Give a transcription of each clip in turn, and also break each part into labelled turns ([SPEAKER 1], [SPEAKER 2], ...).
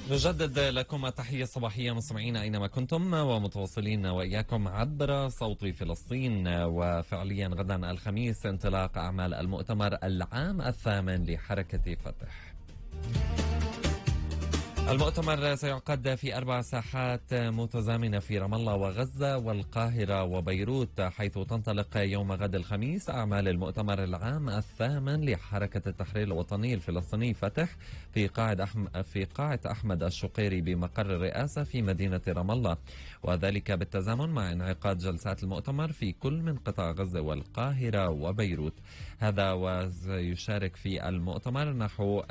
[SPEAKER 1] نجدد لكم التحية الصباحية مستمعين أينما كنتم ومتواصلين وإياكم عبر صوت فلسطين. وفعليا غدا الخميس انطلاق أعمال المؤتمر العام الثامن لحركة فتح. المؤتمر سيعقد في 4 ساحات متزامنة في رام الله وغزة والقاهرة وبيروت، حيث تنطلق يوم غد الخميس أعمال المؤتمر العام الثامن لحركة التحرير الوطني الفلسطيني فتح في قاعة أحمد الشقيري بمقر الرئاسة في مدينة رام الله، وذلك بالتزامن مع انعقاد جلسات المؤتمر في كل من قطاع غزة والقاهرة وبيروت. هذا وسيشارك في المؤتمر نحو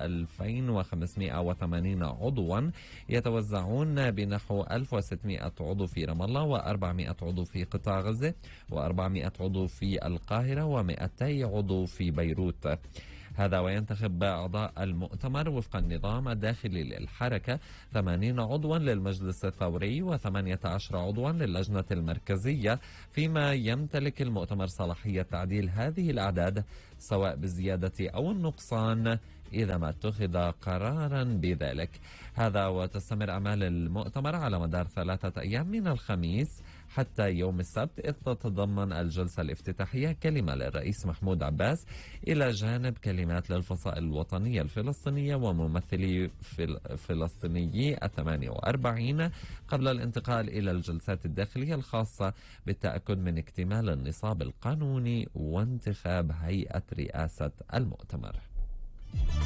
[SPEAKER 1] 2580 عضو يتوزعون بنحو 1600 عضو في رام الله و400 عضو في قطاع غزة و400 عضو في القاهرة و200 عضو في بيروت. هذا وينتخب أعضاء المؤتمر وفق النظام الداخلي للحركة 80 عضوا للمجلس الثوري و18 عضوا للجنة المركزية، فيما يمتلك المؤتمر صلاحية تعديل هذه الأعداد سواء بالزيادة أو النقصان إذا ما اتخذ قرارا بذلك. هذا وتستمر أعمال المؤتمر على مدار 3 أيام من الخميس حتى يوم السبت، إذ تتضمن الجلسة الافتتاحية كلمة للرئيس محمود عباس إلى جانب كلمات للفصائل الوطنية الفلسطينية وممثلي فلسطينيي 48 قبل الانتقال إلى الجلسات الداخلية الخاصة بالتأكد من اكتمال النصاب القانوني وانتخاب هيئة رئاسة المؤتمر.